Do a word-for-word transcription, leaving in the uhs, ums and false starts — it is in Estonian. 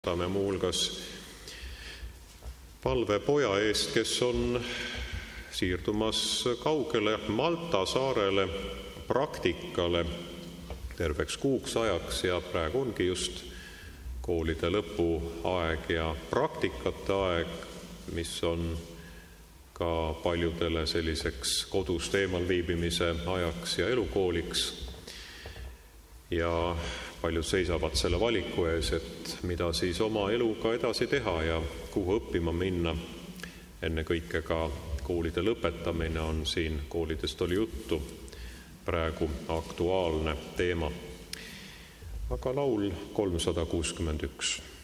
Võtame muu hulgas palve poja eest, kes on siirdumas kaugele Malta saarele praktikale terveks kuuks ajaks ja praegu ongi just koolide lõpuaeg ja praktikate aeg, mis on ka paljudele selliseks kodust eemal viibimise ajaks ja elukooliks. Ja paljud seisavad selle valiku ees, et mida siis oma eluga edasi teha ja kuhu õppima minna. Enne kõike ka koolide lõpetamine on siin, koolidest oli juttu, praegu aktuaalne teema. Aga laul kolmsada kuuskümmend üks.